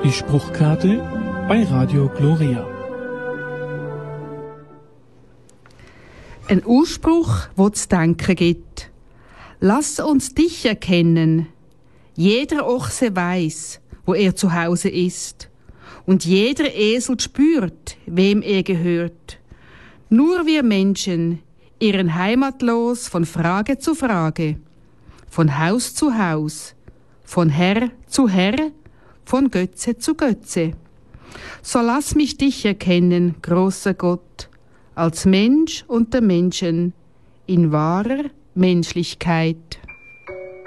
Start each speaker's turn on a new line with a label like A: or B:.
A: Die Spruchkarte bei Radio Gloria.
B: Ein Ausspruch, wo zu denken gibt. Lass uns dich erkennen. Jeder Ochse weiß, wo er zu Hause ist. Und jeder Esel spürt, wem er gehört. Nur wir Menschen irren heimatlos von Frage zu Frage, von Haus zu Haus, von Herr zu Herr, von Götze zu Götze. So lass mich dich erkennen, großer Gott, als Mensch unter Menschen, in wahrer Menschlichkeit.